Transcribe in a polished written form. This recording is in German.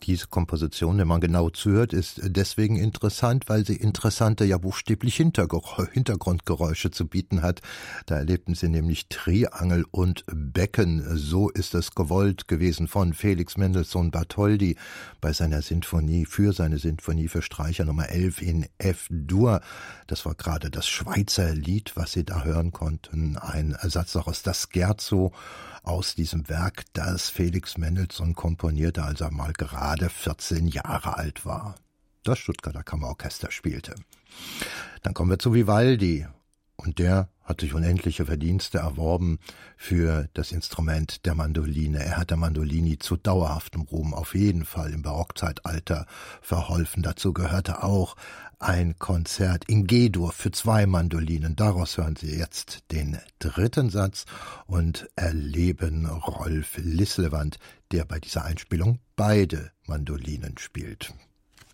Diese Komposition, wenn man genau zuhört, ist deswegen interessant, weil sie interessante, ja buchstäblich Hintergrundgeräusche zu bieten hat. Da erlebten sie nämlich Triangel und Becken. So ist es gewollt gewesen von Felix Mendelssohn Bartholdy bei seiner Sinfonie, für seine Sinfonie für Streicher Nummer 11 in F-Dur. Das war gerade das Schweizer Lied, was Sie da hören konnten. Ein Satz auch aus das Scherzo, aus diesem Werk, das Felix Mendelssohn komponierte, als er mal gerade 14 Jahre alt war. Das Stuttgarter Kammerorchester spielte. Dann kommen wir zu Vivaldi. Und der hat sich unendliche Verdienste erworben für das Instrument der Mandoline. Er hat der Mandolini zu dauerhaftem Ruhm auf jeden Fall im Barockzeitalter verholfen. Dazu gehörte auch ein Konzert in G-Dur für 2 Mandolinen. Daraus hören Sie jetzt den 3. Satz und erleben Rolf Lislewand, der bei dieser Einspielung beide Mandolinen spielt.